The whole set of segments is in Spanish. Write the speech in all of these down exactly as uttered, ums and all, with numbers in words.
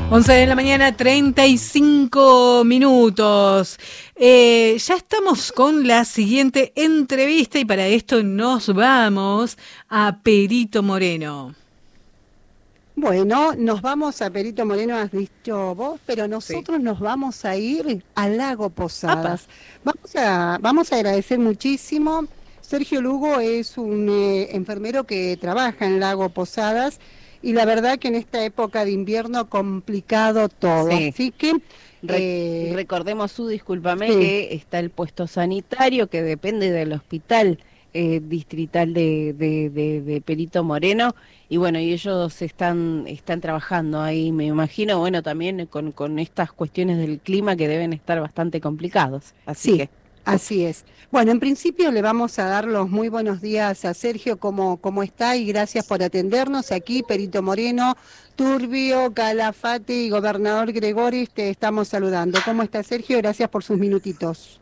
once de la mañana, treinta y cinco minutos. Eh, ya estamos con la siguiente entrevista y para esto nos vamos a Perito Moreno. Bueno, nos vamos a Perito Moreno, has dicho vos, pero nosotros Sí. nos vamos a ir al Lago ¡Apa! Posadas. Vamos a, vamos a agradecer muchísimo. Sergio Lugo es un eh, enfermero que trabaja en Lago Posadas y la verdad que en esta época de invierno complicado todo. Sí. Así que, Re- eh, recordemos, su discúlpame, sí, que está el puesto sanitario que depende del hospital eh, distrital de, de, de- de Perito Moreno, y bueno, y ellos están, están trabajando ahí, me imagino, bueno, también con, con estas cuestiones del clima que deben estar bastante complicados, así sí, que así es. Bueno, en principio le vamos a dar los muy buenos días a Sergio, ¿cómo, cómo está? Y gracias por atendernos aquí, Perito Moreno, Turbio, Calafate y Gobernador Gregoris, te estamos saludando. ¿Cómo está Sergio? Gracias por sus minutitos.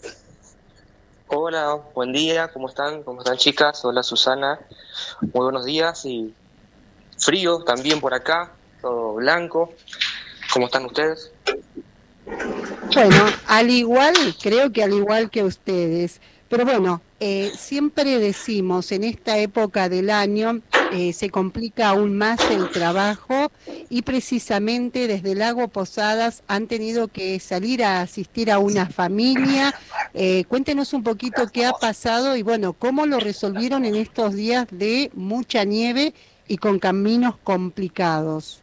Hola, buen día, ¿cómo están? ¿Cómo están chicas? Hola Susana, muy buenos días y frío también por acá, todo blanco. ¿Cómo están ustedes? Bueno, al igual, creo que al igual que ustedes, pero bueno, eh, siempre decimos en esta época del año eh, se complica aún más el trabajo y precisamente desde Lago Posadas han tenido que salir a asistir a una familia. Eh, cuéntenos un poquito qué ha pasado y bueno, cómo lo resolvieron en estos días de mucha nieve y con caminos complicados.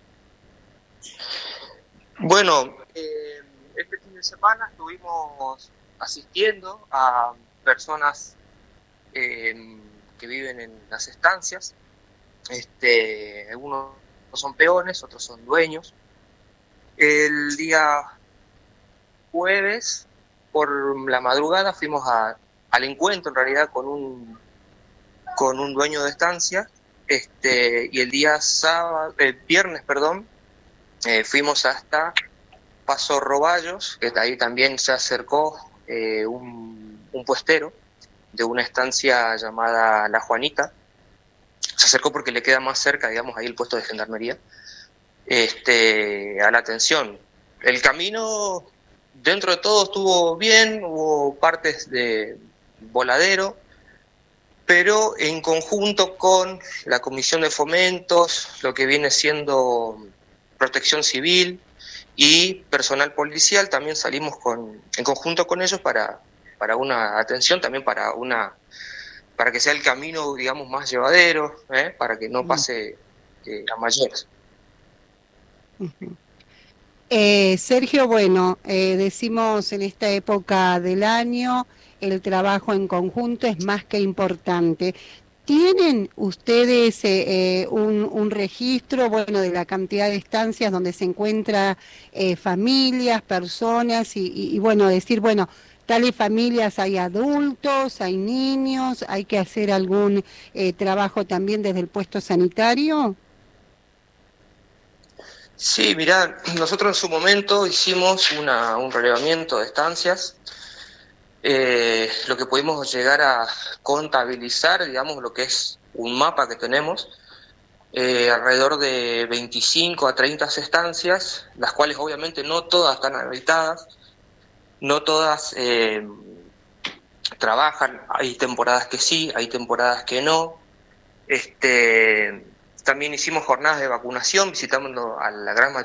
Bueno, eh, este fin de semana estuvimos asistiendo a personas eh, que viven en las estancias. Este, algunos son peones, otros son dueños. El día jueves, por la madrugada, fuimos a, al encuentro en realidad con un, con un dueño de estancia, este, y el día sábado, el viernes, perdón, eh, fuimos hasta Paso Roballos, que ahí también se acercó eh, un, un puestero de una estancia llamada La Juanita. Se acercó porque le queda más cerca, digamos, ahí el puesto de gendarmería, este, a la atención. El camino, dentro de todo, estuvo bien, hubo partes de voladero, pero en conjunto con la Comisión de Fomentos, lo que viene siendo Protección Civil y personal policial, también salimos con, en conjunto con ellos para, para una atención, también para una para que sea el camino, digamos, más llevadero, ¿eh? Para que no pase eh, a mayores. Ujú. Eh, Sergio, bueno, eh, decimos en esta época del año, el trabajo en conjunto es más que importante. ¿Tienen ustedes eh, eh, un, un registro, bueno, de la cantidad de estancias donde se encuentran eh, familias, personas y, y, y, bueno, decir, bueno, tales familias hay adultos, hay niños, hay que hacer algún eh, trabajo también desde el puesto sanitario? Sí, mirá, nosotros en su momento hicimos una, un relevamiento de estancias, eh, lo que pudimos llegar a contabilizar, digamos, lo que es un mapa que tenemos, eh, alrededor de veinticinco a treinta estancias, las cuales obviamente no todas están habitadas, no todas eh, trabajan, hay temporadas que sí, hay temporadas que no. Este, también hicimos jornadas de vacunación, visitando a la gran